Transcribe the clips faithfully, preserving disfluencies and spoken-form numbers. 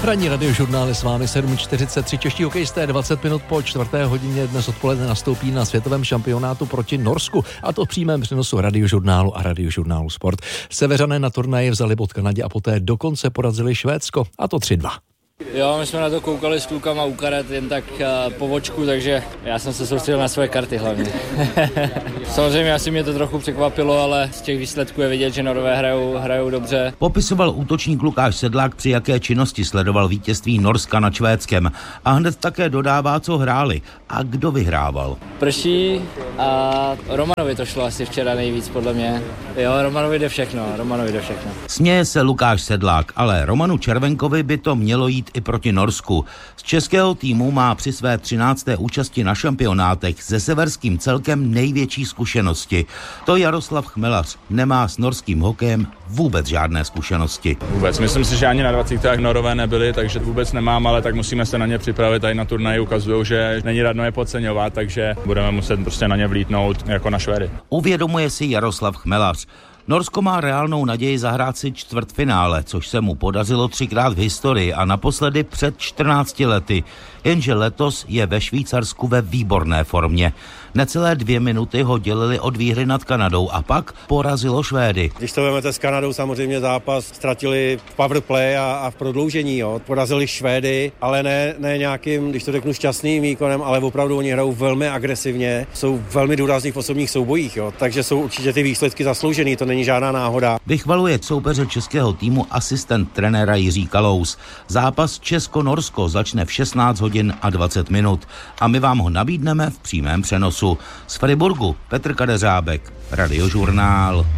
Ranní radiožurnál je s vámi sedm čtyřicet tři. Čeští hokejisté dvacet minut po čtvrté hodině dnes odpoledne nastoupí na světovém šampionátu proti Norsku, a to v přímém přenosu radiožurnálu a radiožurnálu Sport. Severané na turnaji vzali bod Kanadě a poté dokonce porazili Švédsko, a to tři dva. Jo, my jsme na to koukali s klukama u karet jen tak uh, po vočku, takže já jsem se soustředil na své karty hlavně. Samozřejmě asi mě to trochu překvapilo, ale z těch výsledků je vidět, že Norové hrajou, hrajou dobře. Popisoval útočník Lukáš Sedlák, při jaké činnosti sledoval vítězství Norska nad Švédskem, a hned také dodává, co hráli a kdo vyhrával. Prší a Romanovi to šlo asi včera nejvíc podle mě. Jo, Romanovi jde všechno, Romanovi jde všechno. Směje se Lukáš Sedlák, ale Romanu Červenkovi by to mělo jít i proti Norsku. Z českého týmu má při své třinácté účasti na šampionátech se severským celkem největší zkušenosti. To Jaroslav Chmelař nemá s norským hokejem vůbec žádné zkušenosti. Vůbec. Myslím si, že ani na dvacítách Norové nebyli, takže vůbec nemám, ale tak musíme se na ně připravit. Tady na turnaji ukazují, že není radno je podceňovat, takže budeme muset prostě na ně vlítnout jako na Švédy. Uvědomuje si Jaroslav Chmelař. Norsko má reálnou naději zahrát si čtvrtfinále, což se mu podařilo třikrát v historii a naposledy před čtrnácti lety. Jenže letos je ve Švýcarsku ve výborné formě. Necelé dvě minuty ho dělili od výhry nad Kanadou a pak porazilo Švédy. Když to vezmete s Kanadou, samozřejmě zápas ztratili v powerplay a, a v prodloužení. Jo. Porazili Švédy, ale ne, ne nějakým, když to řeknu, šťastným výkonem, ale opravdu oni hrajou velmi agresivně, jsou velmi důrazní v osobních soubojích, jo. Takže jsou určitě ty výsledky zasloužený, to není žádná náhoda. Vychvaluje soupeře českého týmu asistent trenéra Jiří Kalous. Zápas Česko-Norsko začne v šestnáct hodin a dvacet minut a my vám ho nabídneme v přímém přenosu. Z Friburgu Petr Kadeřábek, Radiožurnál.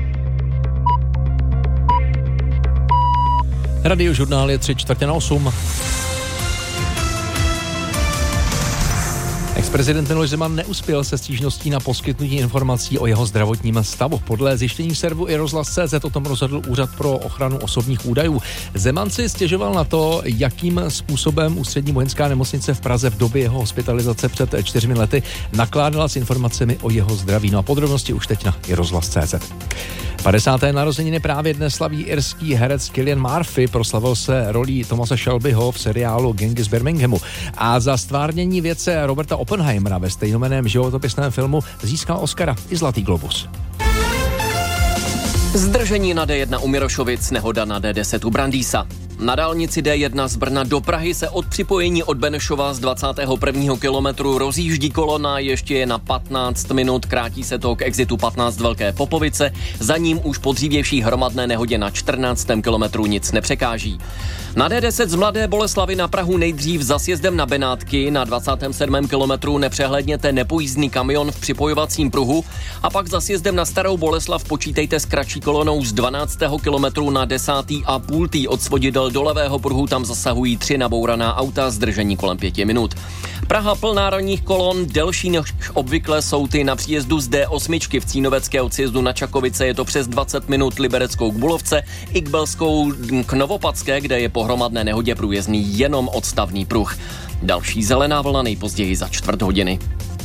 Radiožurnál je tři čtvrtě na osm. Ex-prezident Miloš Zeman neuspěl se stížností na poskytnutí informací o jeho zdravotním stavu. Podle zjištění serveru i rozhlas tečka cé zet o tom rozhodl Úřad pro ochranu osobních údajů. Zeman si stěžoval na to, jakým způsobem Ústřední vojenská nemocnice v Praze v době jeho hospitalizace před čtyřmi lety nakládala s informacemi o jeho zdraví. No a podrobnosti už teď na i rozhlas tečka cé zet. padesáté narozeniny právě dnes slaví irský herec Cillian Murphy, proslavil se rolí Thomase Shelbyho v seriálu Gangy z Birminghamu a za stvárnění vědce Roberta Oppenheimera ve stejnojmenném životopisném filmu získal Oscara i Zlatý globus. Zdržení na dé jedna u Mirošovic, nehoda na dé deset u Brandýsa. Na dálnici dé jedna z Brna do Prahy se od připojení od Benešova z dvacátého prvního kilometru rozjíždí kolona ještě je na patnáct minut, krátí se to k exitu patnáct Velké Popovice, za ním už po dřívější hromadné nehodě na čtrnáctém kilometru nic nepřekáží. Na dé deset z Mladé Boleslavi na Prahu nejdřív za sjezdem na Benátky, na dvacátém sedmém kilometru nepřehledněte nepojízdný kamion v připojovacím pruhu a pak za sjezdem na Starou Boleslav počítejte s kratší kolonou z dvanáctého kilometru na desátý a půltý od Svodidel do levého pruhu, tam zasahují tři nabouraná auta, zdržení kolem pěti minut. Praha plná ranních kolon, delší než obvykle jsou ty na příjezdu z dé osm v Cínovecké od sjezdu na Čakovice, je to přes dvacet minut, Libereckou k Bulovce i k Belskou k Novopadské, kde je po hromadné nehodě průjezdný jenom odstavný pruh. Další zelená vlna nejpozději za čtvrt hodiny.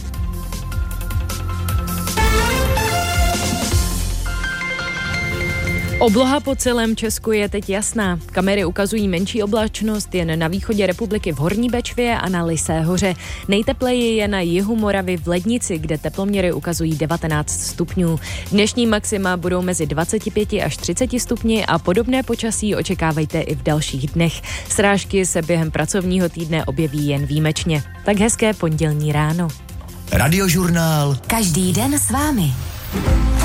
Obloha po celém Česku je teď jasná. Kamery ukazují menší oblačnost jen na východě republiky v Horní Bečvě a na Lysé hoře. Nejtepleji je na jihu Moravy v Lednici, kde teploměry ukazují devatenáct stupňů. Dnešní maxima budou mezi dvacet pět až třicet stupni a podobné počasí očekávejte i v dalších dnech. Srážky se během pracovního týdne objeví jen výjimečně. Tak hezké pondělní ráno. Radiožurnál. Každý den s vámi.